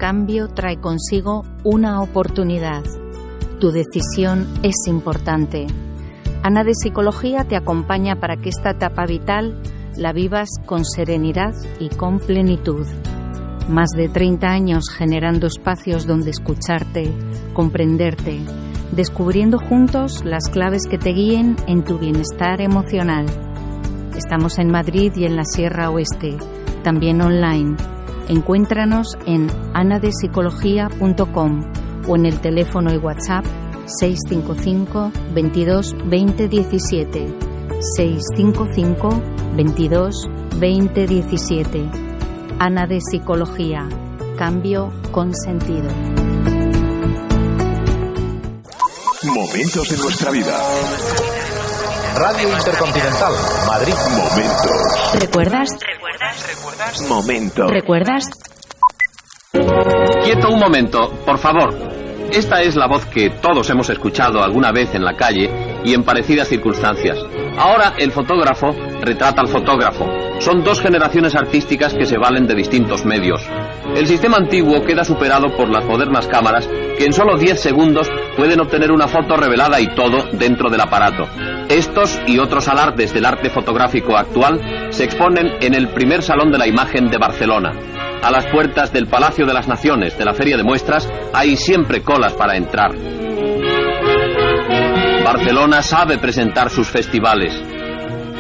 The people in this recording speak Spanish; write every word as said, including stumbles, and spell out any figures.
cambio trae consigo una oportunidad. Tu decisión es importante. Ana de Psicología te acompaña para que esta etapa vital la vivas con serenidad y con plenitud. Más de treinta años generando espacios donde escucharte, comprenderte, descubriendo juntos las claves que te guíen en tu bienestar emocional. Estamos en Madrid y en la Sierra Oeste, también online. Encuéntranos en ana de psicología punto com o en el teléfono y WhatsApp seis cinco cinco, veintidós, veinte, diecisiete. seis cinco cinco, veintidós, veinte, diecisiete. Ana de Psicología. Cambio con sentido. Momentos de nuestra vida. Radio Intercontinental, Madrid. Momentos. ¿Recuerdas? ¿Recuerdas? ¿Recuerdas? Momentos. ¿Recuerdas? Quieto un momento, por favor. Esta es la voz que todos hemos escuchado alguna vez en la calle y en parecidas circunstancias. Ahora el fotógrafo retrata al fotógrafo. Son dos generaciones artísticas que se valen de distintos medios. El sistema antiguo queda superado por las modernas cámaras que en solo diez segundos pueden obtener una foto revelada y todo dentro del aparato. Estos y otros alardes del arte fotográfico actual se exponen en el primer Salón de la Imagen de Barcelona. A las puertas del Palacio de las Naciones de la Feria de Muestras hay siempre colas para entrar. Barcelona sabe presentar sus festivales.